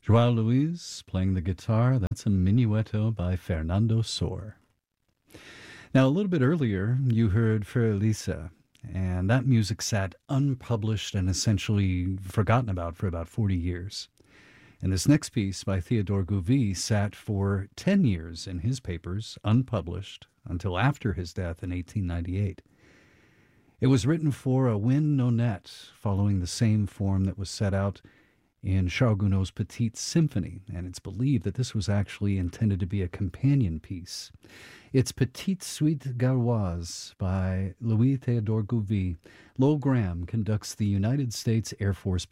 Joao Luis playing the guitar. That's a Minueto by Fernando Sor. Now, a little bit earlier, you heard Feralisa, and that music sat unpublished and essentially forgotten about for about 40 years. And this next piece by Theodore Gouvy sat for 10 years in his papers, unpublished, until after his death in 1898. It was written for a wind nonette, following the same form that was set out in Charles Gounod's Petite Symphony, and it's believed that this was actually intended to be a companion piece. It's Petite Suite Gauloise by Louis Theodore Gouvy. Lowell Graham conducts the United States Air Force